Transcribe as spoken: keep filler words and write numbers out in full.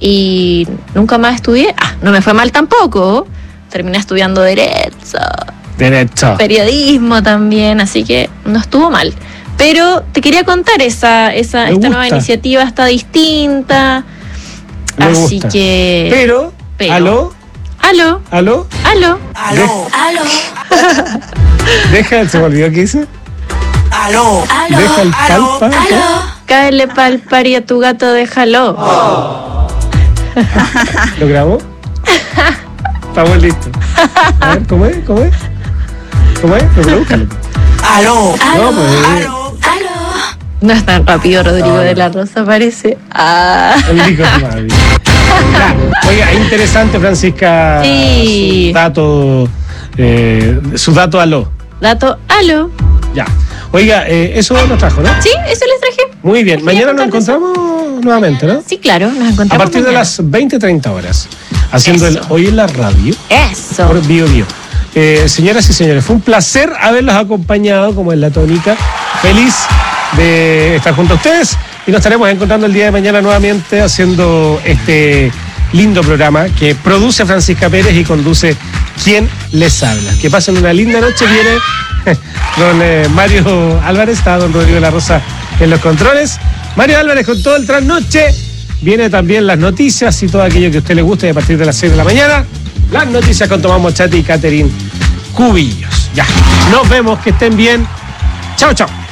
y nunca más estudié. Ah, no me fue mal tampoco. Terminé estudiando Derecho. Derecho. Periodismo también, así que no estuvo mal. Pero te quería contar esa, esa esta nueva iniciativa está distinta. Me así gusta. que. Pero, pero ¿aló? ¿Aló? ¿Aló? ¿Aló? Aló. ¿Aló? Deja, se me olvidó qué dice. Aló. ¿Aló? Deja el Aló. palpa. ¿qué? Cáele pa'l pari a tu gato, déjalo. Oh. ¿Lo grabó? Estamos listos. A ver, ¿cómo es? ¿Cómo es? ¿Cómo es? Pero búscalo. Aló. No, pues. Aló. Aló. No es tan rápido, Rodrigo No, no. de la Rosa, parece. Ah. El hijo de tu madre. Ya. Oiga, interesante, Francisca. Sí. Su dato. Eh, su dato aló. Dato, aló. Ya. Oiga, eh, eso nos trajo, ¿no? Sí, eso les traje. Muy bien. Quería Mañana nos contarles encontramos nuevamente, ¿no? Sí, claro, nos encontramos A partir de mañana. las veinte treinta horas. Haciendo el Eso. Hoy en la Radio. Eso. Por Bio Bio. Eh, señoras y señores, fue un placer haberlos acompañado, como es la tónica. Feliz de estar junto a ustedes y nos estaremos encontrando el día de mañana nuevamente haciendo este lindo programa que produce Francisca Pérez y conduce quien les habla. Que pasen una linda noche. Viene don eh, Mario Álvarez, está don Rodrigo de la Rosa en los controles. Mario Álvarez con todo el trasnoche. Viene también las noticias y todo aquello que a usted le guste a partir de las seis de la mañana. Las noticias con Tomás Mochati y Catherine Cubillos. Ya, nos vemos, que estén bien. Chao, chao.